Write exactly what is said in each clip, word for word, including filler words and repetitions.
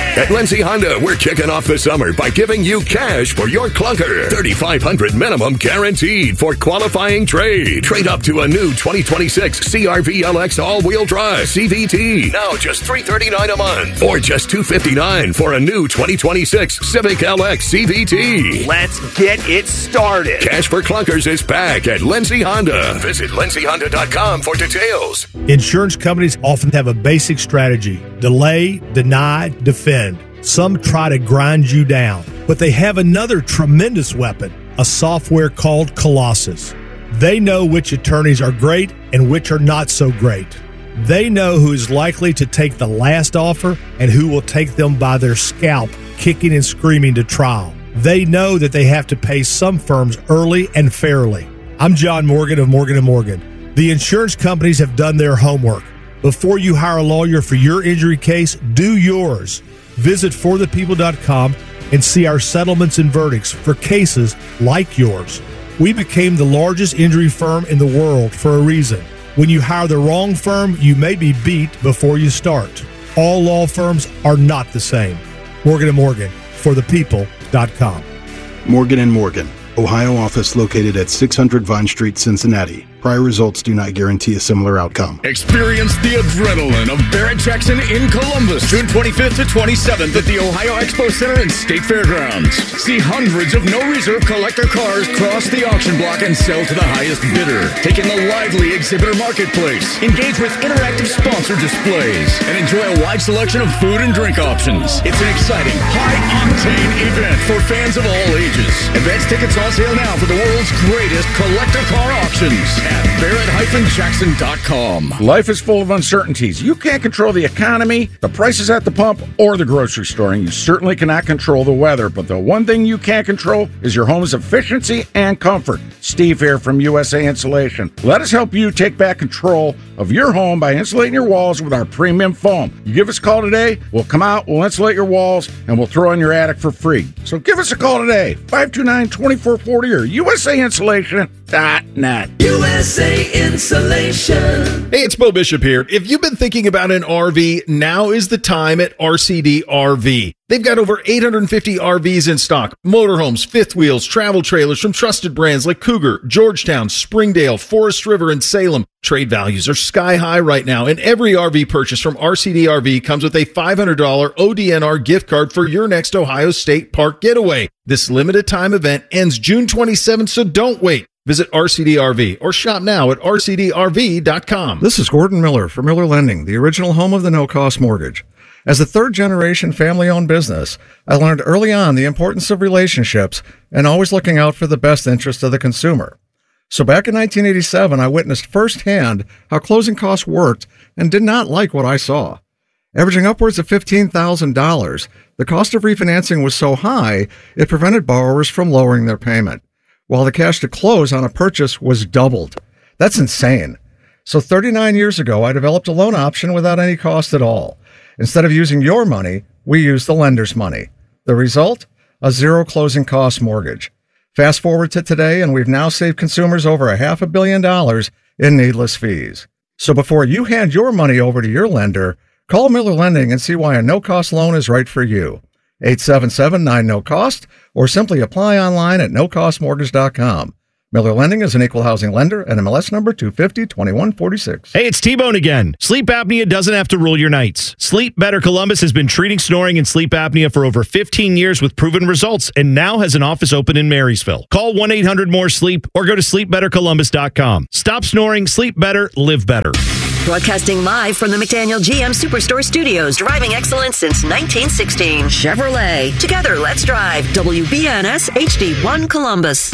At Lindsay Honda, we're kicking off the summer by giving you cash for your clunker. thirty-five hundred dollars minimum guaranteed for qualifying trade. Trade up to a new twenty twenty-six C R V L X all-wheel drive C V T. Now just three hundred thirty-nine dollars a month. Or just two hundred fifty-nine dollars for a new twenty twenty-six Civic L X C V T. Let's get it started. Cash for clunkers is back at Lindsay Honda. Visit lindsay honda dot com for details. Insurance companies often have a basic strategy: delay, deny, defend. Some try to grind you down, but they have another tremendous weapon, a software called Colossus. They know which attorneys are great and which are not so great. They know who is likely to take the last offer and who will take them by their scalp, kicking and screaming to trial. They know that they have to pay some firms early and fairly. I'm John Morgan of Morgan and Morgan. The insurance companies have done their homework. Before you hire a lawyer for your injury case, do yours. Visit for the people dot com and see our settlements and verdicts for cases like yours. We became the largest injury firm in the world for a reason. When you hire the wrong firm, you may be beat before you start. All law firms are not the same. Morgan and Morgan, for the people dot com. Morgan and Morgan, Ohio office located at six hundred Vine Street, Cincinnati. Prior results do not guarantee a similar outcome. Experience the adrenaline of Barrett-Jackson in Columbus, June twenty-fifth to twenty-seventh at the Ohio Expo Center and State Fairgrounds. See hundreds of no-reserve collector cars cross the auction block and sell to the highest bidder. Take in the lively exhibitor marketplace. Engage with interactive sponsor displays and enjoy a wide selection of food and drink options. It's an exciting, high-octane event for fans of all ages. Advance tickets on sale now for the world's greatest collector car auctions at barrett jackson dot com. Life is full of uncertainties. You can't control the economy, the prices at the pump, or the grocery store, and you certainly cannot control the weather. But the one thing you can control is your home's efficiency and comfort. Steve here from U S A Insulation. Let us help you take back control of your home by insulating your walls with our premium foam. You give us a call today, we'll come out, we'll insulate your walls, and we'll throw in your attic for free. So give us a call today, five two nine, two four four zero or U S A insulation dot net. U S A Insulation. Hey, it's Bo Bishop here. If you've been thinking about an R V, now is the time at R C D R V. They've got over eight hundred fifty R Vs in stock. Motorhomes, fifth wheels, travel trailers from trusted brands like Cougar, Georgetown, Springdale, Forest River, and Salem. Trade values are sky high right now, and every R V purchase from R C D R V comes with a five hundred dollars O D N R gift card for your next Ohio State Park getaway. This limited time event ends June twenty-seventh, so don't wait. Visit R C D R V or shop now at R C D R V dot com. This is Gordon Miller for Miller Lending, the original home of the no-cost mortgage. As a third-generation family-owned business, I learned early on the importance of relationships and always looking out for the best interest of the consumer. So back in nineteen eighty-seven, I witnessed firsthand how closing costs worked and did not like what I saw. Averaging upwards of fifteen thousand dollars, the cost of refinancing was so high, it prevented borrowers from lowering their payment, while the cash to close on a purchase was doubled. That's insane. So thirty-nine years ago, I developed a loan option without any cost at all. Instead of using your money, we used the lender's money. The result? A zero closing cost mortgage. Fast forward to today, and we've now saved consumers over a half a billion dollars in needless fees. So before you hand your money over to your lender, call Miller Lending and see why a no-cost loan is right for you. eight seven seven, nine, no cost, or simply apply online at no cost mortgage dot com. Miller Lending is an equal housing lender and M L S number two five zero, two one four six. Hey, it's T-Bone again. Sleep apnea doesn't have to rule your nights. Sleep Better Columbus has been treating snoring and sleep apnea for over fifteen years with proven results and now has an office open in Marysville. Call one eight hundred more sleep or go to sleep better columbus dot com. Stop snoring, sleep better, live better. Broadcasting live from the McDaniel G M Superstore Studios, driving excellence since nineteen sixteen. Chevrolet. Together, let's drive. W B N S H D one Columbus.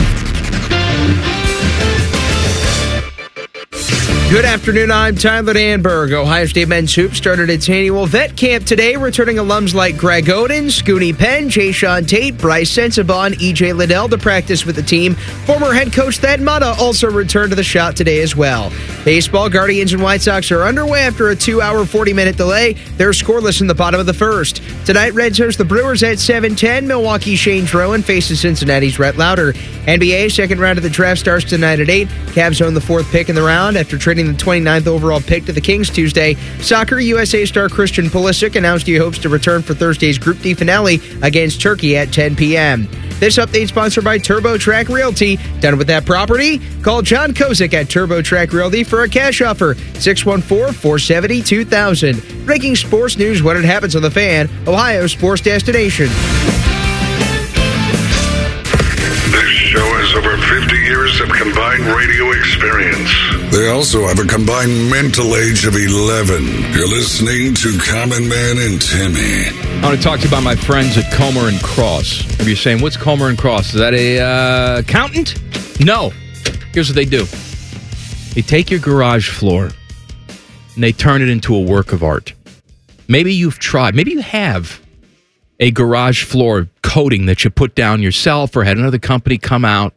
Good afternoon, I'm Tyler Danberg. Ohio State men's hoops started its annual vet camp today, returning alums like Greg Oden, Scoonie Penn, Jay Sean Tate, Bryce Sensabaugh, E J Liddell to practice with the team. Former head coach Thad Matta also returned to the shot today as well. Baseball, Guardians and White Sox are underway after a two-hour, forty-minute delay. They're scoreless in the bottom of the first. Tonight, Reds host the Brewers at seven ten. Milwaukee's Shane Drowan faces Cincinnati's Rhett Lauder. N B A second round of the draft starts tonight at eight. Cavs own the fourth pick in the round after trading celebrating the twenty-ninth overall pick to the Kings Tuesday. Soccer U S A star Christian Pulisic announced he hopes to return for Thursday's Group D finale against Turkey at ten p.m. This update sponsored by TurboTrack Realty. Done with that property? Call John Kozik at TurboTrack Realty for a cash offer. six one four, four seven zero, two thousand. Breaking sports news when it happens on The Fan, Ohio's sports destination. This show has over fifty years of combined radio experience. They also have a combined mental age of eleven. You're listening to Common Man and Timmy. I want to talk to you about my friends at Comer and Cross. If you're saying, what's Comer and Cross? Is that a uh, accountant? No. Here's what they do. They take your garage floor and they turn it into a work of art. Maybe you've tried, maybe you have a garage floor coating that you put down yourself or had another company come out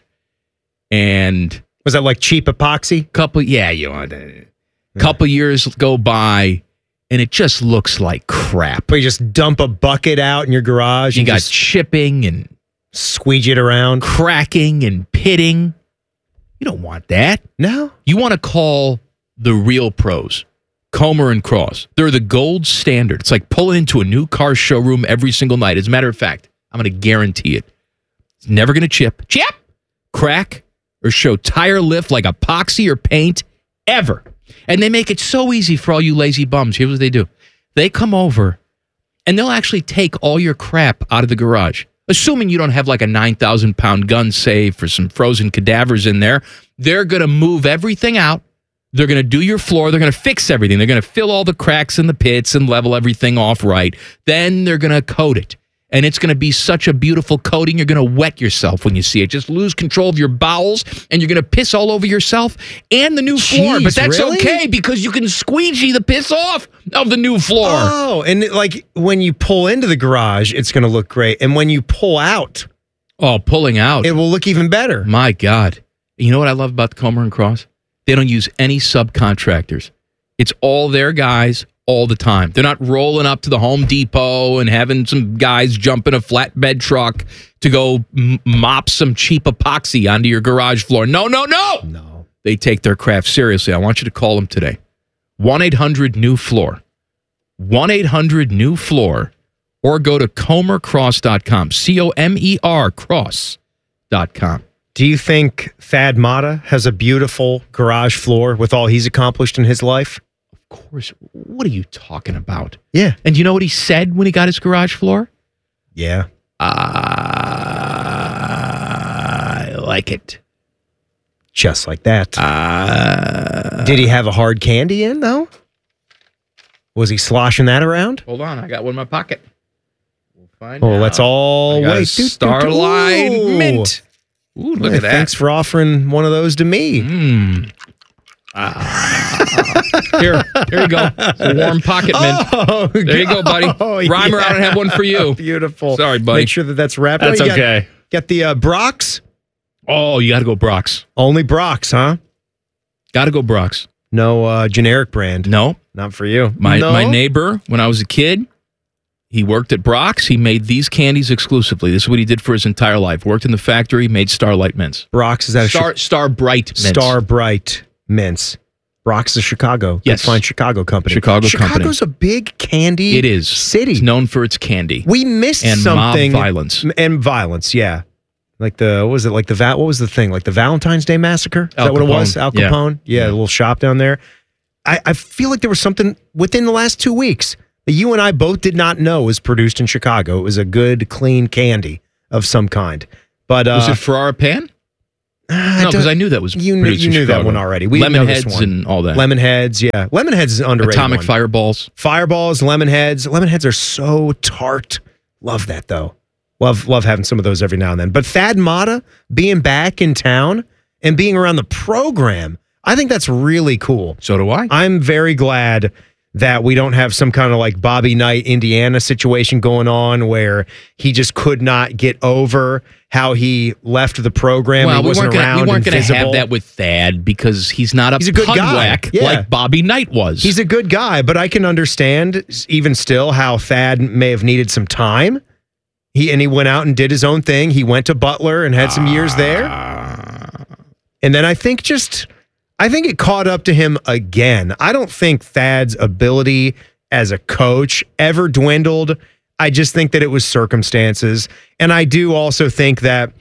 and... Was that like cheap epoxy? Couple, yeah, you want a couple years go by and it just looks like crap. But you just dump a bucket out in your garage. You and got just chipping and squeegee it around, cracking and pitting. You don't want that. No. You want to call the real pros, Comer and Cross. They're the gold standard. It's like pulling into a new car showroom every single night. As a matter of fact, I'm going to guarantee it. It's never going to chip, chip, crack, or show tire lift like epoxy or paint ever. And they make it so easy for all you lazy bums. Here's what they do. They come over and they'll actually take all your crap out of the garage. Assuming you don't have like a nine thousand pound gun safe for some frozen cadavers in there. They're going to move everything out. They're going to do your floor. They're going to fix everything. They're going to fill all the cracks in the pits and level everything off right. Then they're going to coat it. And it's going to be such a beautiful coating, you're going to wet yourself when you see it. Just lose control of your bowels, and you're going to piss all over yourself and the new Jeez, floor. But that's really? okay, because you can squeegee the piss off of the new floor. Oh, and like when you pull into the garage, it's going to look great. And when you pull out... Oh, pulling out. It will look even better. My God. You know what I love about the Comer and Cross? They don't use any subcontractors. It's all their guys all the time. They're not rolling up to the Home Depot and having some guys jump in a flatbed truck to go m- mop some cheap epoxy onto your garage floor. No, no, no. No. They take their craft seriously. I want you to call them today. one eight hundred new floor. one eight hundred new floor. Or go to comer cross dot com. C O M E R cross dot com. Do you think Thad Matta has a beautiful garage floor with all he's accomplished in his life? Of course. What are you talking about? Yeah. And you know what he said when he got his garage floor? Yeah. I like it. Just like that. Uh, Did he have a hard candy in, though? Was he sloshing that around? Hold on. I got one in my pocket. We'll find Oh, out. let's all I got a wait. Starlight Ooh. Mint. Ooh, look Hey, at that. Thanks for offering one of those to me. Mm. Ah. Here, here you go. It's a warm pocket mint. Oh, there you go, buddy. Oh, Reimer, yeah. I don't have one for you. Beautiful. Sorry, buddy. Make sure that that's wrapped. That's Oh, you got- okay. Got the uh, Brock's? Oh, you got to go Brock's. Only Brock's, huh? Got to go Brock's. No uh, generic brand. No. Not for you. My no? my neighbor, when I was a kid, he worked at Brock's. He made these candies exclusively. This is what he did for his entire life. Worked in the factory, made Starlight Mints. Brock's, is that a Star, Chi- Star Bright Mints. Star Bright Mints. Brock's is Chicago. Yes. Good fine Chicago company. Chicago company. Chicago's a big candy It is. city. It's known for its candy. We missed and something. mob violence. And violence, yeah. Like the, what was it? Like the, va- what was the thing? Like the Valentine's Day Massacre? Is Al that what it was? Capone. Al Yeah. Capone? Yeah, a little shop down there. I, I feel like there was something within the last two weeks that you and I both did not know was produced in Chicago. It was a good, clean candy of some kind. But uh, Was it Ferrara Pan? I No, because don't- I knew that was you knew, produced you in knew that Chicago. one already. We know this Lemonheads one. and all that. Lemonheads, yeah. Lemonheads is an underrated Atomic one. Fireballs. Fireballs, Lemonheads. Lemonheads are so tart. Love that, though. Love love having some of those every now and then. But Thad Matta being back in town and being around the program, I think that's really cool. So do I. I'm very glad that we don't have some kind of like Bobby Knight, Indiana situation going on where he just could not get over how he left the program. Well, he we wasn't weren't gonna, around we weren't and going to have visible. that with Thad because he's not a He's a good guy. pudwack Yeah. like Bobby Knight was. He's a good guy, but I can understand even still how Thad may have needed some time. He and he went out and did his own thing. He went to Butler and had some years there. And then I think just I think it caught up to him again. I don't think Thad's ability as a coach ever dwindled. I just think that it was circumstances. And I do also think that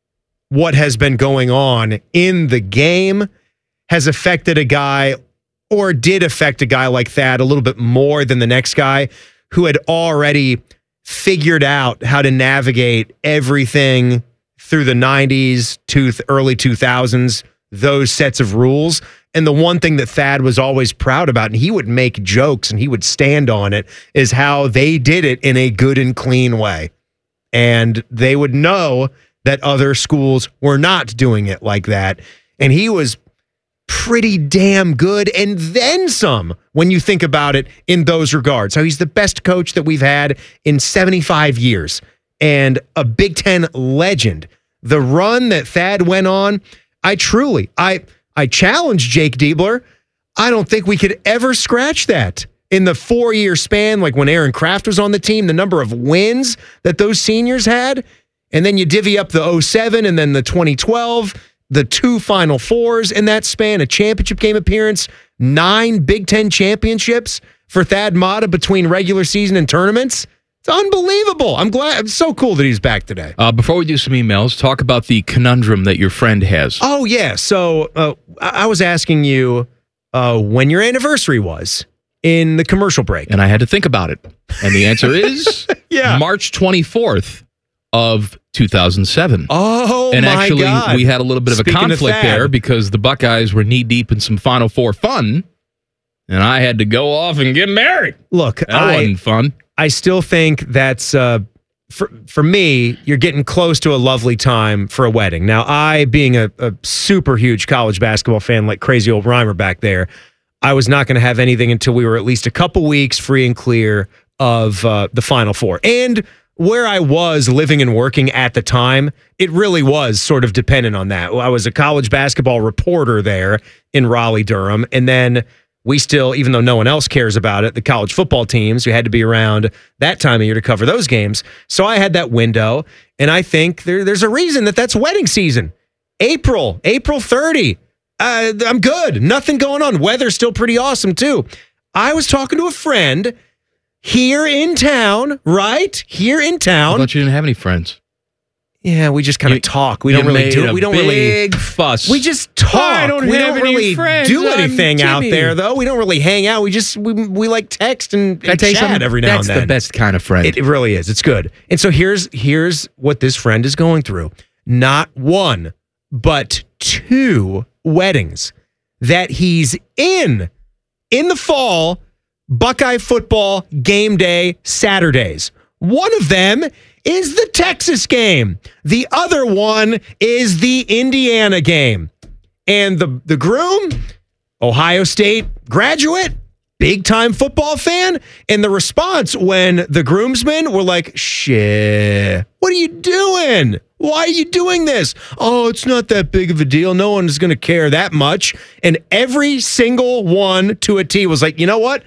what has been going on in the game has affected a guy, or did affect a guy like Thad a little bit more than the next guy who had already figured out how to navigate everything through the nineties to early two thousands, those sets of rules. And the one thing that Thad was always proud about, and he would make jokes and he would stand on it, is how they did it in a good and clean way. And they would know that other schools were not doing it like that. And he was pretty damn good, and then some, when you think about it in those regards. How he's the best coach that we've had in seventy-five years and a Big Ten legend. The run that Thad went on, I truly, I I challenge Jake Diebler. I don't think we could ever scratch that. In the four-year span, like when Aaron Kraft was on the team, the number of wins that those seniors had, and then you divvy up the oh seven and then the twenty twelve, the two Final Fours in that span, a championship game appearance, nine Big Ten championships for Thad Matta between regular season and tournaments. It's unbelievable. I'm glad. It's so cool that he's back today. Uh, before we do some emails, talk about the conundrum that your friend has. Oh, yeah. So uh, I was asking you uh, when your anniversary was in the commercial break. And I had to think about it. And the answer is yeah. March twenty-fourth of two thousand seven. Oh, and my actually, God. we had a little bit of Speaking a conflict of there because the Buckeyes were knee-deep in some Final Four fun, and I had to go off and get married. Look, that I, wasn't fun. I still think that's, uh, for, for me, you're getting close to a lovely time for a wedding. Now, I, being a, a super huge college basketball fan like crazy old Reimer back there, I was not going to have anything until we were at least a couple weeks free and clear of uh, the Final Four. And where I was living and working at the time, it really was sort of dependent on that. I was a college basketball reporter there in Raleigh-Durham, and then we still, even though no one else cares about it, the college football teams, we had to be around that time of year to cover those games. So I had that window, and I think there, there's a reason that that's wedding season. April, April thirtieth. Uh, I'm good. Nothing going on. Weather's still pretty awesome, too. I was talking to a friend here in town, right? Here in town. I thought you didn't have any friends. Yeah, we just kind of talk. We don't really do it. We don't big really big fuss. We just talk. I don't we have don't any really friends. do I'm anything out Jimmy. there, though. We don't really hang out. We just we, we like text and, Can I and tell you chat something? every now That's and then. the best kind of friend. It, it really is. It's good. And so here's here's what this friend is going through. Not one, but two weddings that he's in in the fall. Buckeye football game day Saturdays. One of them is the Texas game. The other one is the Indiana game. And the, the groom, Ohio State graduate, big-time football fan. And the response when the groomsmen were like, shit, what are you doing? Why are you doing this? Oh, it's not that big of a deal. No one is going to care that much. And every single one to a T was like, you know what?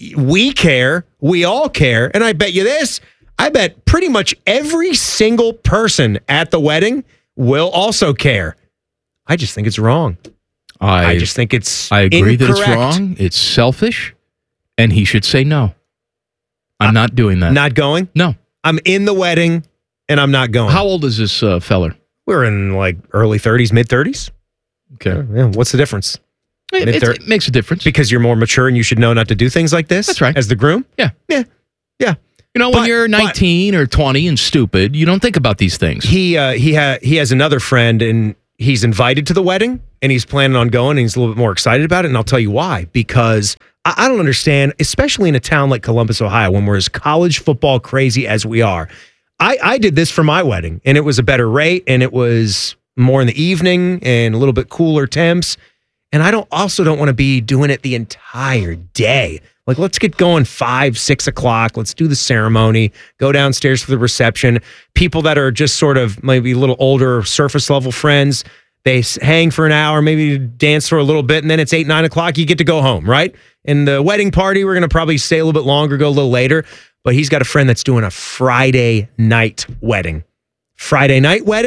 We care. We all care. And I bet you this, I bet pretty much every single person at the wedding will also care. I just think it's wrong. I, I just think it's I agree incorrect. that it's wrong. It's selfish, and he should say no. I'm uh, not doing that. Not going? No. I'm in the wedding, and I'm not going. How old is this uh, feller? We're in like early thirties, mid thirties. Okay. Yeah, what's the difference? It, it, it makes a difference. Because you're more mature and you should know not to do things like this? That's right. As the groom? Yeah. Yeah. Yeah. You know, But- when you're nineteen or twenty and stupid, you don't think about these things. He uh, he ha- he has another friend, and he's invited to the wedding, and he's planning on going, and he's a little bit more excited about it, and I'll tell you why. Because I, I don't understand, especially in a town like Columbus, Ohio, when we're as college football crazy as we are. I, I did this for my wedding, and it was a better rate, and it was more in the evening and a little bit cooler temps. And I don't also don't want to be doing it the entire day. Like, let's get going five, six o'clock. Let's do the ceremony, go downstairs for the reception. People that are just sort of maybe a little older, surface level friends, they s- hang for an hour, maybe dance for a little bit, and then it's eight, nine o'clock. You get to go home, right? And the wedding party, we're going to probably stay a little bit longer, go a little later. But he's got a friend that's doing a Friday night wedding. Friday night wedding.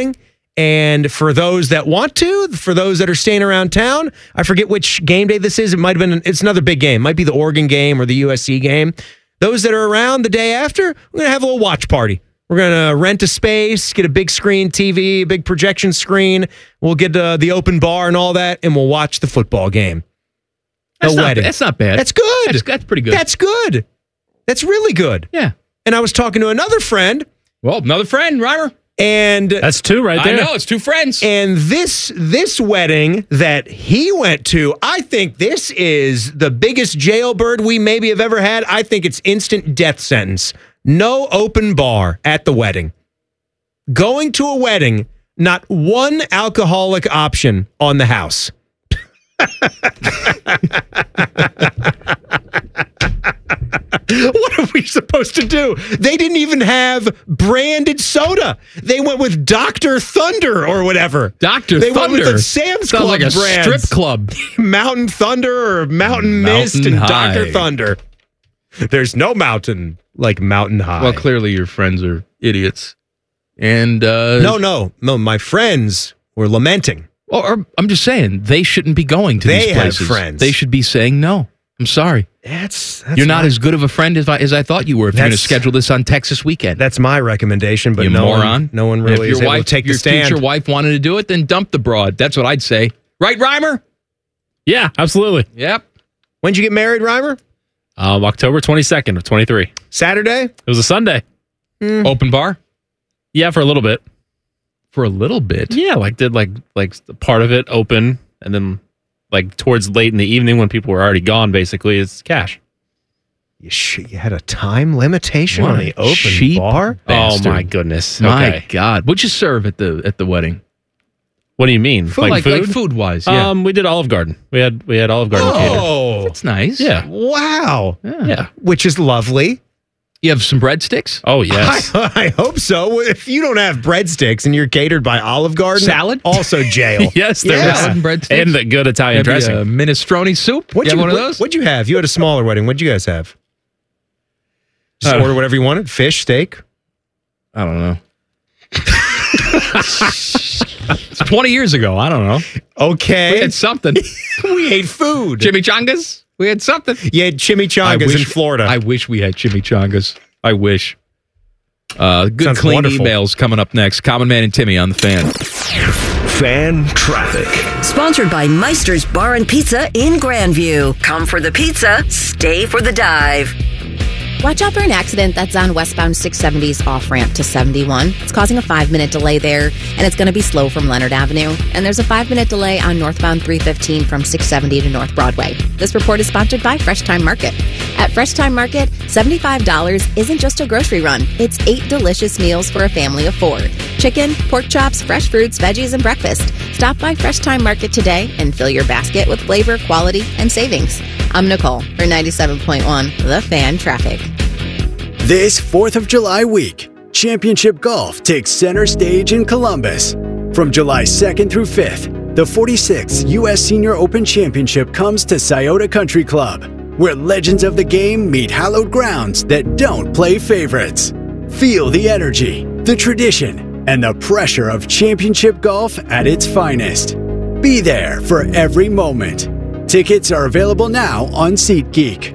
And for those that want to, for those that are staying around town, I forget which game day this is. It might have been, it's another big game. It might be the Oregon game or the U S C game. Those that are around the day after, we're going to have a little watch party. We're going to rent a space, get a big screen T V, big projection screen. We'll get uh, the open bar and all that, and we'll watch the football game. That's a not, wedding. That's not bad. That's good. That's, that's pretty good. That's good. That's really good. Yeah. And I was talking to another friend. Well, another friend, Reimer. And that's two right there. I know, it's two friends. And this this wedding that he went to, I think this is the biggest jailbird we maybe have ever had. I think it's instant death sentence. No open bar at the wedding. Going to a wedding, not one alcoholic option on the house. What are we supposed to do? They didn't even have branded soda. They went with Doctor Thunder or whatever. Doctor They Thunder. went with the Sam's Sounds Club like a brands. strip club. Mountain Thunder or Mountain, Mist Mountain and High. Doctor Thunder. There's no mountain like Mountain High. Well, clearly your friends are idiots. And uh, no, no, no. My friends were lamenting. Or, or I'm just saying they shouldn't be going to They these have places. friends. They should be saying no. I'm sorry. That's, that's You're not my, as good of a friend as I, as I thought you were. If you're going to That's- schedule this on Texas weekend, That's my recommendation, but you no moron. one, no one If really your is able wife, to take your the stand. future wife wanted to do it, then dump the broad. That's what I'd say. Right, Reimer? Yeah, absolutely. Yep. When'd you get married, Reimer? Um, October twenty-second of twenty-three. Saturday? It was a Sunday. Open bar? Yeah, for a little bit. For a little bit? Yeah, like did like like part of it open, and then like towards late in the evening when people were already gone, basically, it's cash. You, sh- you had a time limitation What on a the open cheap bar? Oh bastard. my goodness. My Okay. God. What'd you serve at the at the wedding? What do you mean? Food, like, like, food? like food-wise, yeah. Um, we did Olive Garden. We had we had Olive Garden catered. Oh, That's nice. Yeah. wow. Yeah. Yeah. Which is lovely. You have some breadsticks? Oh yes. I, I hope so. If you don't have breadsticks and you're catered by Olive Garden, Salad? also jail. yes, there Yeah. was. Salad and breadsticks? And the good Italian Maybe dressing. a minestrone soup? What'd you you, have one what, of those? What'd you have? You had a smaller wedding. What'd you guys have? Just Uh, order whatever you wanted. Fish, steak. I don't know. It's twenty years ago. I don't know. Okay. We had something. we ate food. Chimichangas? We had something. You had chimichangas in Florida. I wish we had chimichangas. I wish. Uh, good Sounds clean wonderful. emails coming up next. Common Man and Timmy on the Fan. Fan traffic. Sponsored by Meister's Bar and Pizza in Grandview. Come for the pizza, stay for the dive. Watch out for an accident that's on westbound six seventy's off-ramp to seventy-one. It's causing a five-minute delay there, and it's going to be slow from Leonard Avenue. And there's a five-minute delay on northbound three fifteen from six seventy to North Broadway. This report is sponsored by Fresh Time Market. At Fresh Time Market, seventy-five dollars isn't just a grocery run. It's eight delicious meals for a family of four. Chicken, pork chops, fresh fruits, veggies, and breakfast. Stop by Fresh Time Market today and fill your basket with flavor, quality, and savings. I'm Nicole for ninety-seven point one The Fan Traffic. This fourth of July week, Championship Golf takes center stage in Columbus. From July second through fifth, the forty-sixth U S Senior Open Championship comes to Scioto Country Club, where legends of the game meet hallowed grounds that don't play favorites. Feel the energy, the tradition, and the pressure of championship golf at its finest. Be there for every moment. Tickets are available now on SeatGeek.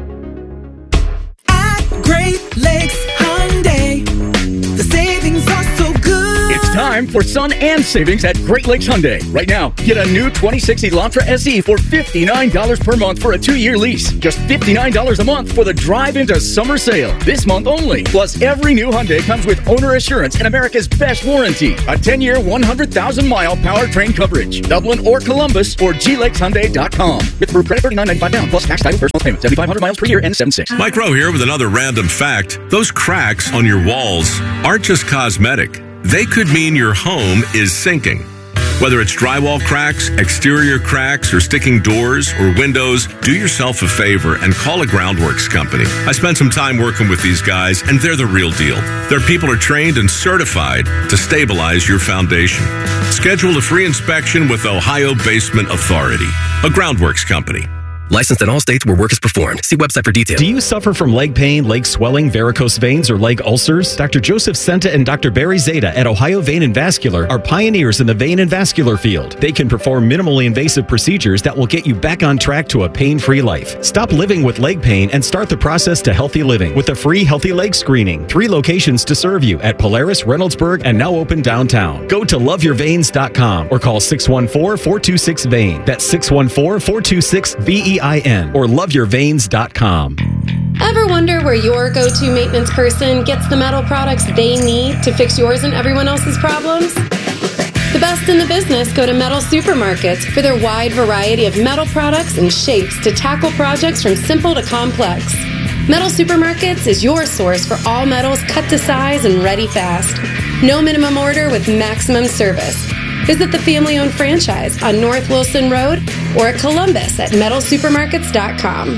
Great Lakes Hyundai. The savings are so good. It's time for sun and savings at Great Lakes Hyundai. Right now, get a new twenty sixty Elantra S E for fifty-nine dollars per month for a two-year lease. Just fifty-nine dollars a month for the drive into summer sale. This month only. Plus, every new Hyundai comes with owner assurance and America's best warranty. A ten-year, one hundred thousand mile powertrain coverage. Dublin or Columbus or G Lakes Hyundai dot com. With approved credit thirty-nine ninety-five down plus tax title first month payment. seventy-five hundred miles per year and seven six. Mike Rowe here with another random fact. Those cracks on your walls aren't just cosmetic. They could mean your home is sinking. Whether it's drywall cracks, exterior cracks, or sticking doors or windows, do yourself a favor and call a Groundworks company. I spent some time working with these guys, and they're the real deal. Their people are trained and certified to stabilize your foundation. Schedule a free inspection with Ohio Basement Authority, a Groundworks company. Licensed in all states where work is performed. See website for details. Do you suffer from leg pain, leg swelling, varicose veins, or leg ulcers? Doctor Joseph Senta and Doctor Barry Zeta at Ohio Vein and Vascular are pioneers in the vein and vascular field. They can perform minimally invasive procedures that will get you back on track to a pain-free life. Stop living with leg pain and start the process to healthy living with a free healthy leg screening. Three locations to serve you at Polaris, Reynoldsburg, and now open downtown. Go to love your veins dot com or call six one four, four two six, V E I N. That's six one four, four two six, V E I N or love your veins dot com. Ever wonder where your go-to maintenance person gets the metal products they need to fix yours and everyone else's problems? The best in the business go to Metal Supermarkets for their wide variety of metal products and shapes to tackle projects from simple to complex. Metal Supermarkets is your source for all metals cut to size and ready fast. No minimum order with maximum service. Visit the family-owned franchise on North Wilson Road or at Columbus at metal supermarkets dot com.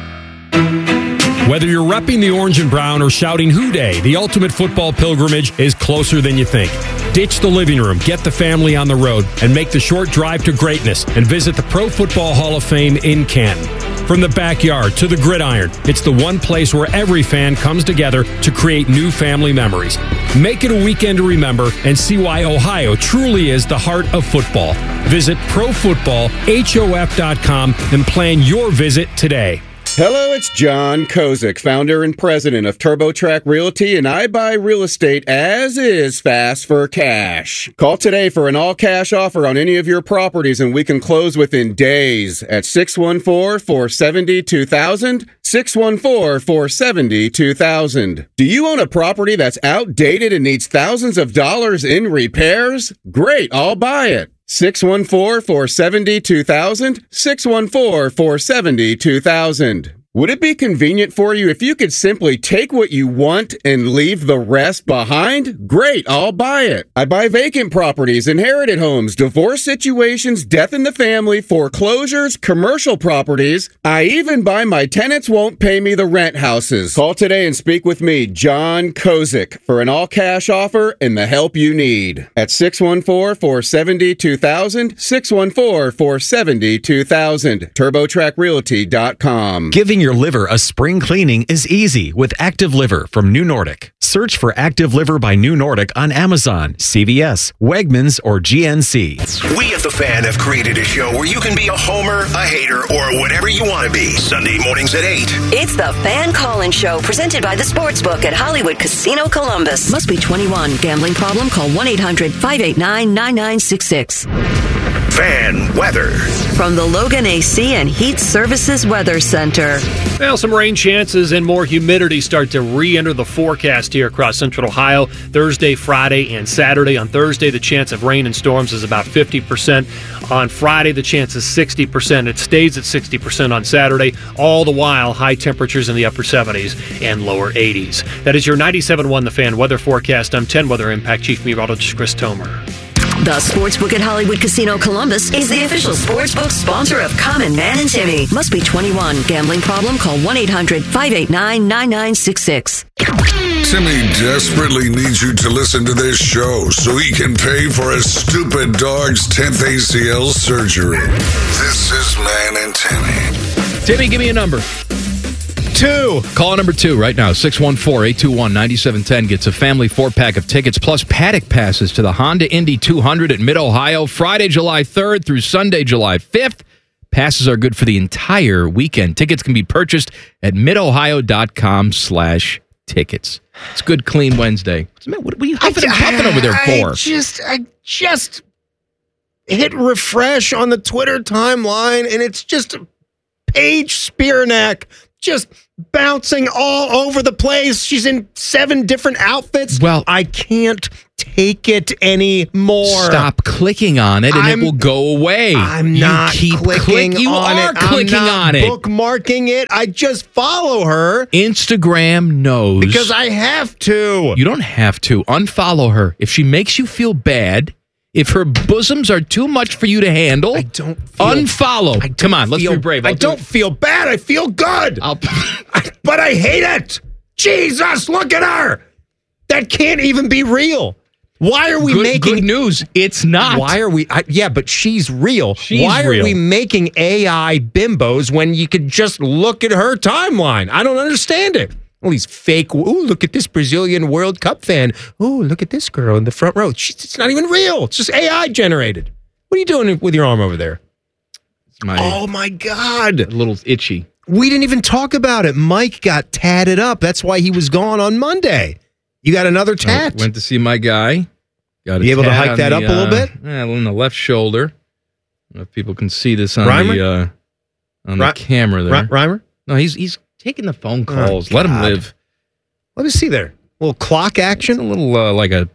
Whether you're repping the orange and brown or shouting Hoo Day, the ultimate football pilgrimage is closer than you think. Ditch the living room, get the family on the road, and make the short drive to greatness and visit the Pro Football Hall of Fame in Canton. From the backyard to the gridiron, it's the one place where every fan comes together to create new family memories. Make it a weekend to remember and see why Ohio truly is the heart of football. Visit pro football hof dot com and plan your visit today. Hello, it's John Kozik, founder and president of TurboTrack Realty, and I buy real estate as is fast for cash. Call today for an all-cash offer on any of your properties, and we can close within days at six one four, four seven zero, two thousand, six one four, four seven zero, two thousand. Do you own a property that's outdated and needs thousands of dollars in repairs? Great, I'll buy it. six one four, four seven zero, two thousand, six one four, four seven zero, two thousand. Would it be convenient for you if you could simply take what you want and leave the rest behind? Great, I'll buy it. I buy vacant properties, inherited homes, divorce situations, death in the family, foreclosures, commercial properties. I even buy my tenants won't pay me the rent houses. Call today and speak with me, John Kozik, for an all-cash offer and the help you need. At six one four, four seven zero, two thousand, six one four, four seven zero, two thousand. turbo track realty dot com. Giving your liver a spring cleaning is easy with Active Liver from New Nordic. Search for Active Liver by New Nordic on Amazon, C V S, Wegmans, or G N C. We at The Fan have created a show where you can be a homer, a hater, or whatever you want to be. Sunday mornings at eight. It's the Fan Call-In Show presented by the Sportsbook at Hollywood Casino Columbus. Must be twenty-one. Gambling problem? Call one eight hundred, five eight nine, nine nine six six. Fan weather. From the Logan A C and Heat Services Weather Center. Well, some rain chances and more humidity start to re-enter the forecast here across central Ohio Thursday, Friday, and Saturday. On Thursday, the chance of rain and storms is about fifty percent. On Friday, the chance is sixty percent. It stays at sixty percent on Saturday, all the while high temperatures in the upper seventies and lower eighties. That is your ninety-seven point one The Fan weather forecast. I'm ten Weather Impact Chief Meteorologist Chris Tomer. The Sportsbook at Hollywood Casino Columbus is the official sportsbook sponsor of Common Man and Timmy. Must be twenty-one. Gambling problem? Call one eight hundred, five eight nine, nine nine six six. Timmy desperately needs you to listen to this show so he can pay for his stupid dog's tenth A C L surgery. This is Man and Timmy. Timmy, give me a number. Two. Call number two right now. six one four, eight two one, nine seven one zero gets a family four-pack of tickets plus paddock passes to the Honda Indy two hundred at Mid-Ohio Friday, July third through Sunday, July fifth. Passes are good for the entire weekend. Tickets can be purchased at midohio.com slash tickets. It's good, clean Wednesday. What are you huffing and puffing over there for? I just, I just hit refresh on the Twitter timeline, and it's just Paige Spiranak just bouncing all over the place. She's in seven different outfits. Well, I can't take it anymore. Stop clicking on it, and I'm, it will go away. I'm you not keep clicking click, you on are it. clicking I'm not on it. Bookmarking it. I just follow her. Instagram knows. Because I have to. You don't have to. Unfollow her. If she makes you feel bad, if her bosoms are too much for you to handle, I don't feel, unfollow. I don't Come on, let's feel, be brave. I'll I don't do feel bad. I feel good. I'll, but I hate it. Jesus, look at her. That can't even be real. Why are we good, making good news? It's not. Why are we? I, yeah, but she's real. She's Why are real. we making A I bimbos when you could just look at her timeline? I don't understand it. All these fake. Ooh, look at this Brazilian World Cup fan. Ooh, look at this girl in the front row. She's, it's not even real. It's just A I generated. What are you doing with your arm over there? It's my oh my God! A little itchy. We didn't even talk about it. Mike got tatted up. That's why he was gone on Monday. You got another tat. I went to see my guy. Got a You able to tat hike on that the, up a little uh, bit? Yeah, on the left shoulder. I don't know if people can see this on Reimer? the uh, on Ri- the camera there. Ri- Reimer? No, he's he's taking the phone Oh, calls. Let him God. live. Let me see there. A little clock action. It's a little uh, like a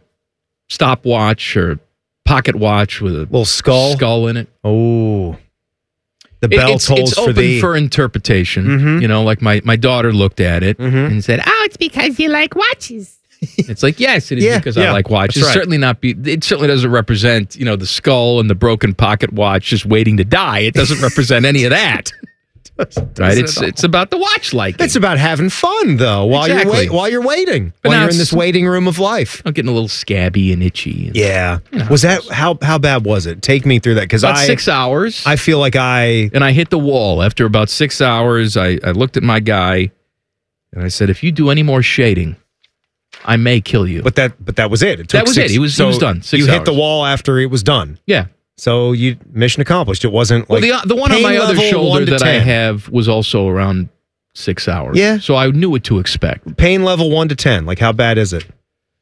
stopwatch or pocket watch with a little skull skull in it. Oh, the It- bell it's, tolls it's for open thee. for interpretation. Mhm. You know, like my, my daughter looked at it Mhm. and said, Oh, it's because you like watches. it's like, yes, it is Yeah, because yeah, I like watches. that's right. Certainly not be. It certainly doesn't represent, you know, the skull and the broken pocket watch just waiting to die. It doesn't represent any of that, right? It's it's about the watch liking. It's about having fun though while you're Exactly. wait, while you're waiting. But while now you're in it's- this waiting room of life. I'm getting a little scabby and itchy. And Yeah. Was that how how bad was it? Take me through that because about I six hours. I feel like I and I hit the wall after about six hours. I, I looked at my guy and I said, if you do any more shading, I may kill you. But that but that was it. It took That was six- it. He was- he so was done. Six you hit the hours. wall after it was done. Yeah. So you mission accomplished. It wasn't Well, like the the one on pain my other level shoulder one to that I ten. have was also around six hours. Yeah. So I knew what to expect. Pain level one to ten. Like how bad is it?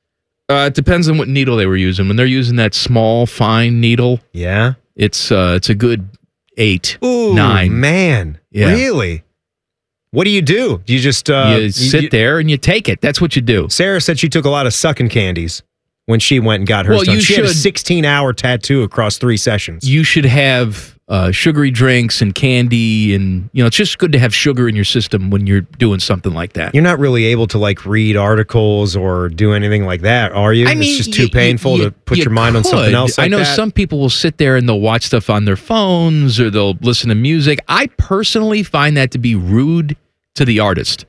Uh, it depends on what needle they were using. When they're using that small, fine needle, Yeah. it's uh, it's a good eight, Ooh, nine. man. Yeah. Really? What do you do? Do you just uh, you sit there and you take it. That's what you do. Sarah said she took a lot of sucking candies when she went and got hers Well, done. you she had a should- sixteen hour tattoo across three sessions. You should have uh, sugary drinks and candy, and you know it's just good to have sugar in your system when you're doing something like that. You're not really able to like read articles or do anything like that, are you? I mean, it's just too you- painful you- to put you your mind on something could. else. Like I know that. some people will sit there and they'll watch stuff on their phones or they'll listen to music. I personally find that to be rude to the artist.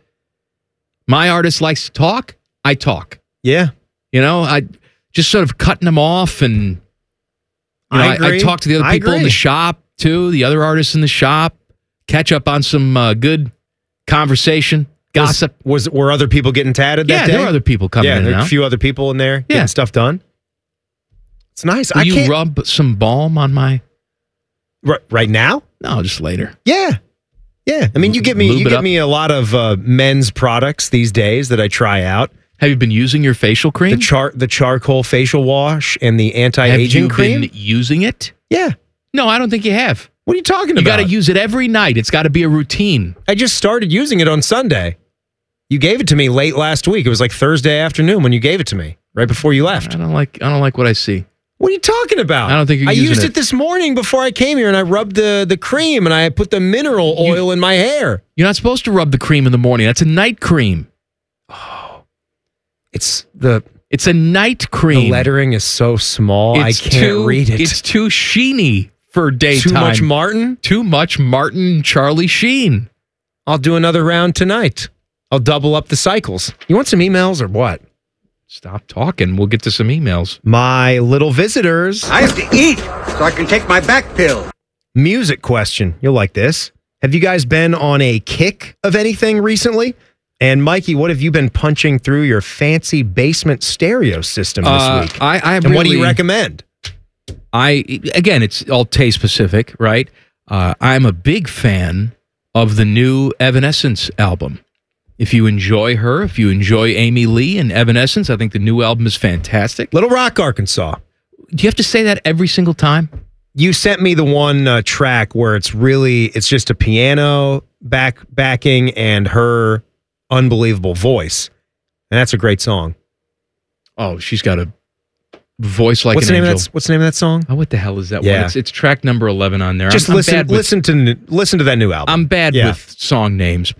My artist likes to talk. I talk. Yeah. You know, I just sort of cutting them off, and you know, I I, I, agree. talk to the other I people in agree. the shop too, the other artists in the shop, catch up on some uh, good conversation, gossip. Was, was were other people getting tatted that Yeah, day? there were other people coming yeah, in there and were a out. few other people in there Yeah. getting stuff done. It's nice. Will I you can't rub some balm on my? right, right now. No, just later. Yeah. Yeah. I mean, you get me Lube you it get up. me a lot of uh, men's products these days that I try out. Have you been using your facial cream? The char the charcoal facial wash and the Have anti-aging you cream. been using it? Yeah. No, I don't think you have. What are you talking You about? got to use it every night. It's got to be a routine. I just started using it on Sunday. You gave it to me late last week. It was like Thursday afternoon when you gave it to me, right before you left. I don't like. I don't like what I see. What are you talking about? I don't think you're I using used it. it. this morning before I came here, and I rubbed the the cream, and I put the mineral oil in my hair. You're not supposed to rub the cream in the morning. That's a night cream. It's the It's a night cream. the lettering is so small, It's I can't too, read it. It's too sheeny for daytime. Too much Martin. Too much Martin. Charlie Sheen. I'll do another round tonight. I'll double up the cycles. You want some emails or what? Stop talking. We'll get to some emails. My little visitors. I have to eat so I can take my back pill. Music question. You'll like this. Have you guys been on a kick of anything recently? And Mikey, what have you been punching through your fancy basement stereo system this Uh, week? I, I and what do you really- recommend? I again, it's all taste specific, right? Uh, I'm a big fan of the new Evanescence album. If you enjoy her, if you enjoy Amy Lee and Evanescence, I think the new album is fantastic. Little Rock, Arkansas. Do you have to say that every single time? You sent me the one uh, track where it's really it's just a piano back backing and her unbelievable voice, and that's a great song. Oh, she's got a voice like what's an the name angel. Of that, what's the name of that song? Oh, what the hell is that Yeah. one? It's, it's track number eleven on there. Just I'm, I'm listen, bad with- listen to listen to that new album. I'm bad Yeah. with song names.